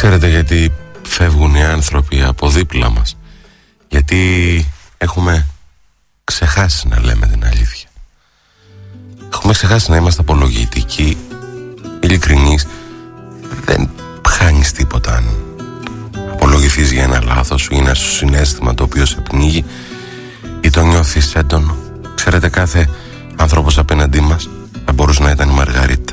Ξέρετε γιατί φεύγουν οι άνθρωποι από δίπλα μας? Γιατί έχουμε ξεχάσει να λέμε την αλήθεια. Έχουμε ξεχάσει να είμαστε απολογητικοί, ειλικρινείς. Δεν χάνεις τίποτα αν απολογηθείς για ένα λάθος σου ή ένα συναίσθημα το οποίο σε πνίγει ή το νιώθεις έντονο. Ξέρετε, κάθε άνθρωπος απέναντί μας θα μπορούσε να ήταν η Μαργαρίτα